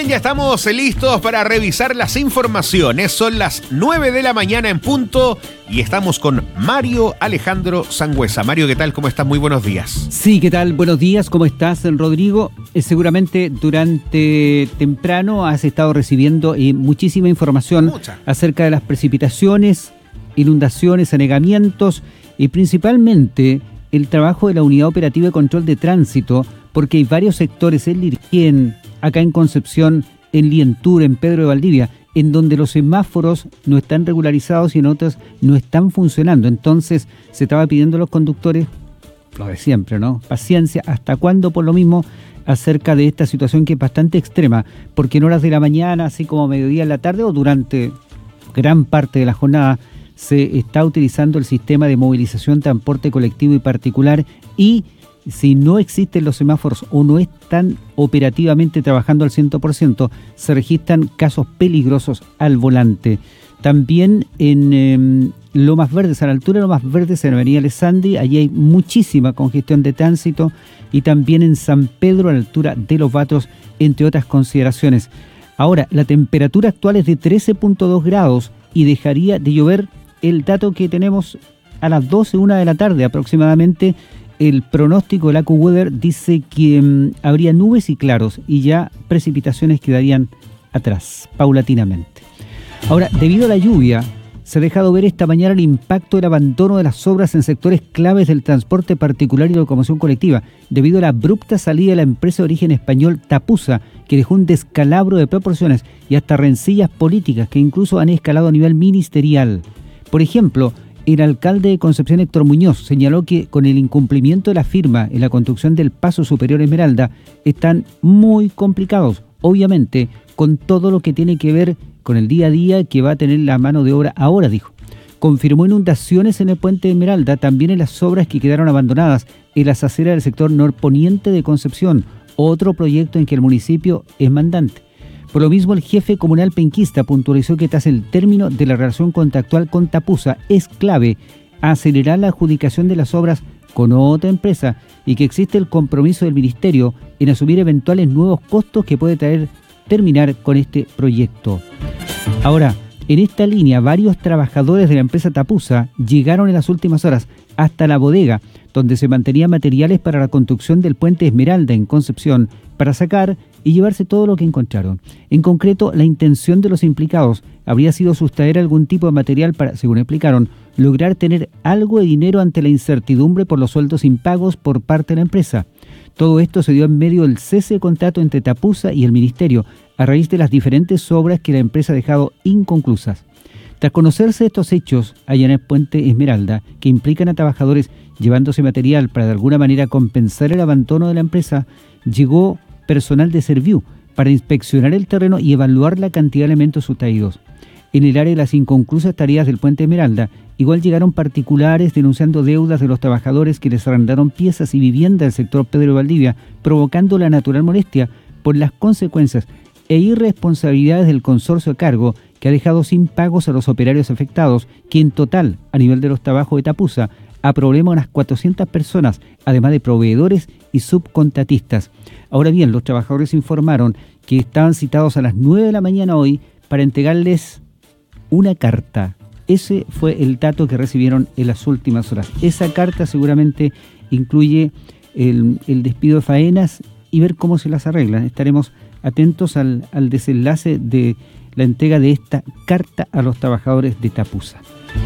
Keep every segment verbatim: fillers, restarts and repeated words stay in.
bien, ya estamos listos para revisar las informaciones. Son las nueve de la mañana en punto y estamos con Mario Alejandro Sangüesa. Mario, ¿qué tal? ¿Cómo estás? Muy buenos días. Sí, ¿qué tal? Buenos días, ¿cómo estás, Rodrigo? Eh, seguramente durante temprano has estado recibiendo eh, muchísima información Mucha. acerca de las precipitaciones, inundaciones, anegamientos y principalmente el trabajo de la Unidad Operativa de Control de Tránsito, porque hay varios sectores en Lirquén, acá en Concepción, en Lientur, en Pedro de Valdivia, en donde los semáforos no están regularizados y en otros no están funcionando. Entonces se estaba pidiendo a los conductores, lo de siempre, ¿no? Paciencia, ¿hasta cuándo? Por lo mismo, acerca de esta situación que es bastante extrema, porque en horas de la mañana, así como mediodía en la tarde o durante gran parte de la jornada, se está utilizando el sistema de movilización, transporte colectivo y particular, y si no existen los semáforos o no están operativamente trabajando al cien por ciento, se registran casos peligrosos al volante. También en eh, Lomas Verdes, a la altura de Lomas Verdes, en Avenida Alessandri, allí hay muchísima congestión de tránsito, y también en San Pedro, a la altura de Los Batros, entre otras consideraciones. Ahora, la temperatura actual es de trece punto dos grados y dejaría de llover. El dato que tenemos a las doce, una de la tarde aproximadamente, el pronóstico del AccuWeather dice que um, habría nubes y claros y ya precipitaciones quedarían atrás, paulatinamente. Ahora, debido a la lluvia, se ha dejado ver esta mañana el impacto del abandono de las obras en sectores claves del transporte particular y locomoción colectiva, debido a la abrupta salida de la empresa de origen español Tapusa, que dejó un descalabro de proporciones y hasta rencillas políticas que incluso han escalado a nivel ministerial. Por ejemplo, el alcalde de Concepción, Héctor Muñoz, señaló que con el incumplimiento de la firma en la construcción del Paso Superior Esmeralda están muy complicados, obviamente, con todo lo que tiene que ver con el día a día que va a tener la mano de obra ahora, dijo. Confirmó inundaciones en el puente Esmeralda, también en las obras que quedaron abandonadas en las aceras del sector norponiente de Concepción, otro proyecto en que el municipio es mandante. Por lo mismo, el jefe comunal penquista puntualizó que tras el término de la relación contractual con Tapusa es clave acelerar la adjudicación de las obras con otra empresa y que existe el compromiso del ministerio en asumir eventuales nuevos costos que puede traer terminar con este proyecto. Ahora, en esta línea, varios trabajadores de la empresa Tapusa llegaron en las últimas horas hasta la bodega, donde se mantenían materiales para la construcción del puente Esmeralda en Concepción, para sacar y llevarse todo lo que encontraron. En concreto, la intención de los implicados habría sido sustraer algún tipo de material para, según explicaron, lograr tener algo de dinero ante la incertidumbre por los sueldos impagos por parte de la empresa. Todo esto se dio en medio del cese de contrato entre Tapusa y el Ministerio, a raíz de las diferentes obras que la empresa ha dejado inconclusas. Tras conocerse estos hechos allá en el puente Esmeralda, que implican a trabajadores llevándose material para de alguna manera compensar el abandono de la empresa, llegó personal de Serviu para inspeccionar el terreno y evaluar la cantidad de elementos sustraídos. En el área de las inconclusas tareas del puente Esmeralda, igual llegaron particulares denunciando deudas de los trabajadores que les arrendaron piezas y viviendas del sector Pedro de Valdivia, provocando la natural molestia por las consecuencias e irresponsabilidades del consorcio a cargo, que ha dejado sin pagos a los operarios afectados, que en total, a nivel de los trabajos de Tapusa, a problema unas cuatrocientas personas, además de proveedores y subcontratistas. Ahora bien, los trabajadores informaron que estaban citados a las nueve de la mañana hoy para entregarles una carta. Ese fue el dato que recibieron en las últimas horas. Esa carta seguramente incluye el, el despido de faenas y ver cómo se las arreglan. Estaremos atentos al, al desenlace de la entrega de esta carta a los trabajadores de Tapusa.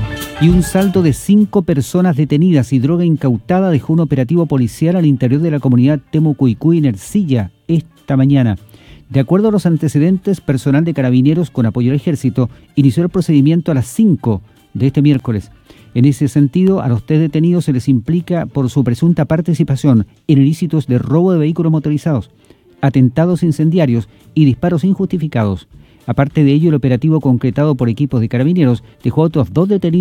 Y un saldo de cinco personas detenidas y droga incautada dejó un operativo policial al interior de la comunidad Temucuicú en Ercilla esta mañana. De acuerdo a los antecedentes, personal de Carabineros con apoyo del Ejército inició el procedimiento a las cinco de este miércoles. En ese sentido, a los tres detenidos se les implica por su presunta participación en ilícitos de robo de vehículos motorizados, atentados incendiarios y disparos injustificados. Aparte de ello, el operativo concretado por equipos de Carabineros dejó a otros dos detenidos